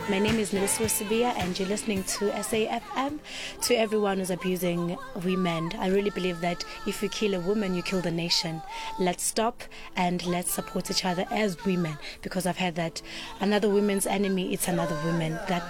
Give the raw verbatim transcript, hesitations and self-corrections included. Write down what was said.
My name is Niliswa Sibia, and you're listening to S A F M. To everyone who's abusing women, I really believe that if you kill a woman, you kill the nation. Let's stop and let's support each other as women, because I've heard that another woman's enemy, it's another woman. That